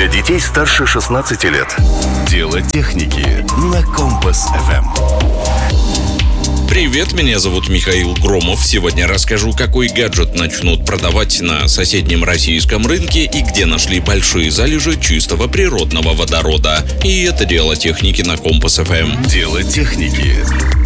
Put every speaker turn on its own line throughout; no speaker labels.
Для детей старше 16 лет. Дело техники на Компас ФМ.
Привет, меня зовут Михаил Громов. Сегодня расскажу, какой гаджет начнут продавать на соседнем российском рынке и где нашли большие залежи чистого природного водорода. И это дело техники на Компас ФМ.
Дело техники.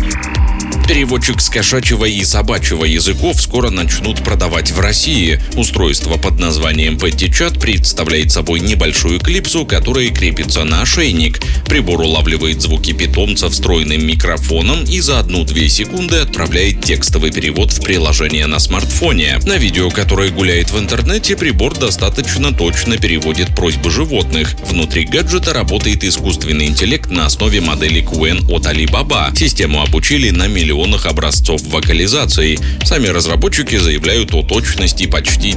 Переводчик с кошачьего и собачьего языков скоро начнут продавать в России. Устройство под названием PettyChat представляет собой небольшую клипсу, которая крепится на ошейник. Прибор улавливает звуки питомца встроенным микрофоном и за 1-2 секунды отправляет текстовый перевод в приложение на смартфоне. На видео, которое гуляет в интернете, прибор достаточно точно переводит просьбы животных. Внутри гаджета работает искусственный интеллект на основе модели Qwen от Alibaba. Систему обучили на миллионах образцов вокализации. Сами разработчики заявляют о точности почти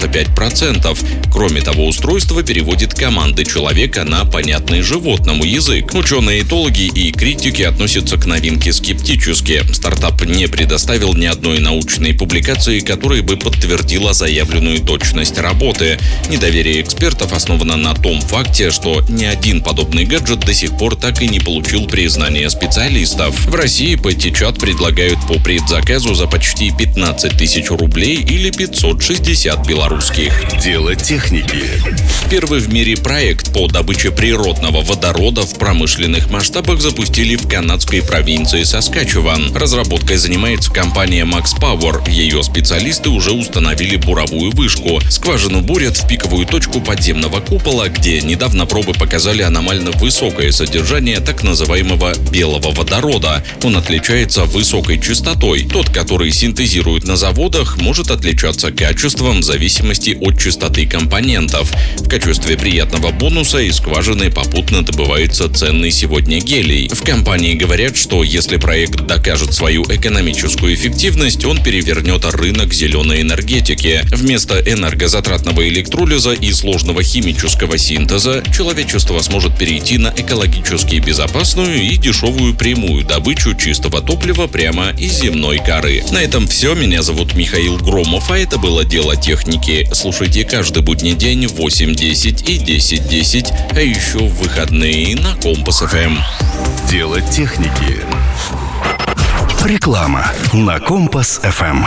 95%. Кроме того, устройство переводит команды человека на понятный животному язык. Ученые-этологи и критики относятся к новинке скептически. Стартап не предоставил ни одной научной публикации, которая бы подтвердила заявленную точность работы. Недоверие экспертов основано на том факте, что ни один подобный гаджет до сих пор так и не получил признания специалистов. В России PettyChat предлагают по предзаказу за почти 15 тысяч рублей или 560 белорусских.
Дело техники.
Первый в мире проект по добыче природного водорода в промышленных масштабах запустили в канадской провинции Саскачеван. Разработкой занимается компания MaxPower. Ее специалисты уже установили буровую вышку. Скважину бурят в пиковую точку подземного купола, где недавно пробы показали аномально высокое содержание так называемого белого водорода. Он отличается высокой частотой. Тот, который синтезируют на заводах, может отличаться качеством в зависимости от частоты компонентов. В качестве приятного бонуса из скважины попутно добывается ценный сегодня гелий. В компании говорят, что если проект докажет свою экономическую эффективность, он перевернет рынок зеленой энергетики. Вместо энергозатратного электролиза и сложного химического синтеза человечество сможет перейти на экологически безопасную и дешевую прямую добычу чистого топлива прямо из земной коры. На этом все. Меня зовут Михаил Громов, а это было дело техники. Слушайте каждый будний день в 8:10 и 10:10, а еще в выходные на Компас ФМ.
Дело техники. Реклама на Компас ФМ.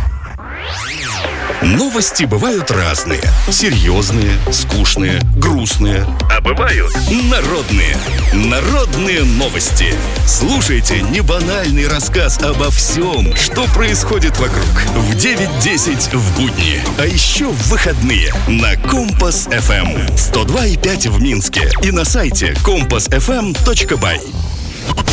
Новости бывают разные. Серьезные, скучные, грустные. А бывают народные. Народные новости. Слушайте небанальный рассказ обо всем, что происходит вокруг. В 9:10 в будни. А еще в выходные на Компас ФМ. 102,5 в Минске. И на сайте compassfm.by.